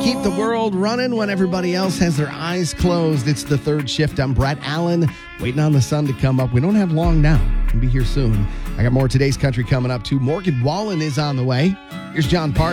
keep the world running when everybody else has their eyes closed. It's the third shift. I'm Brett Allen, waiting on the sun to come up. We don't have long now. We'll be here soon. I got more of today's country coming up, too. Morgan Wallen is on the way. Here's John Park.